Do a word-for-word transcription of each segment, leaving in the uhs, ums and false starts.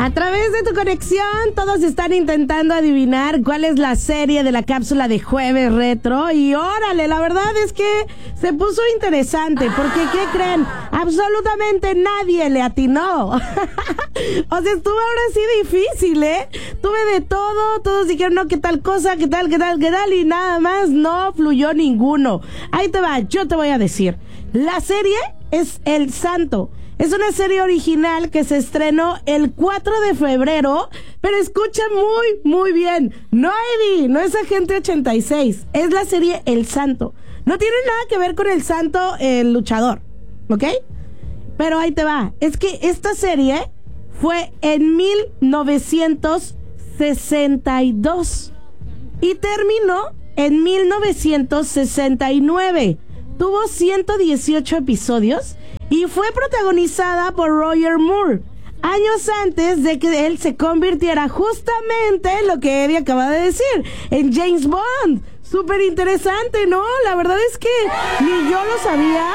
A través de tu conexión, todos están intentando adivinar cuál es la serie de la cápsula de Jueves Retro. Y órale, la verdad es que se puso interesante, porque ¿qué creen? Absolutamente nadie le atinó. O sea, estuvo ahora sí difícil, ¿eh? Tuve de todo, todos dijeron, no, qué tal cosa, qué tal, qué tal, qué tal, y nada más no fluyó ninguno. Ahí te va, yo te voy a decir. La serie es El Santo. Es una serie original que se estrenó el cuatro de febrero, pero escucha muy, muy bien. No, Eddie, no es Agente ochenta y seis, es la serie El Santo. No tiene nada que ver con El Santo, el luchador, ¿ok? Pero ahí te va. Es que esta serie fue en mil novecientos sesenta y dos y terminó en mil novecientos sesenta y nueve. Tuvo ciento dieciocho episodios y fue protagonizada por Roger Moore, años antes de que él se convirtiera justamente en lo que Eddie acaba de decir, en James Bond. Súper interesante, ¿no? La verdad es que ni yo lo sabía.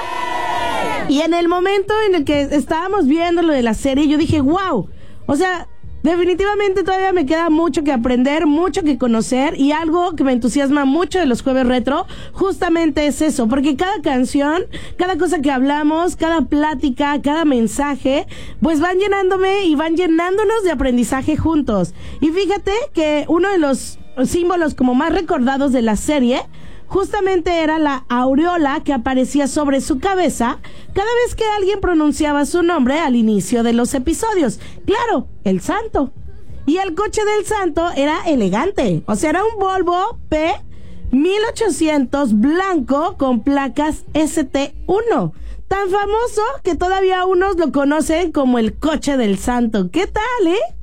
Y en el momento en el que estábamos viendo lo de la serie, yo dije, wow, o sea, definitivamente todavía me queda mucho que aprender, mucho que conocer, y algo que me entusiasma mucho de los Jueves Retro justamente es eso, porque cada canción, cada cosa que hablamos, cada plática, cada mensaje, pues van llenándome y van llenándonos de aprendizaje juntos. Y fíjate que uno de los símbolos como más recordados de la serie justamente era la aureola que aparecía sobre su cabeza cada vez que alguien pronunciaba su nombre al inicio de los episodios. Claro, el Santo. Y el coche del Santo era elegante. O sea, era un Volvo P mil ochocientos blanco con placas S T uno. Tan famoso que todavía unos lo conocen como el coche del Santo. ¿Qué tal, eh?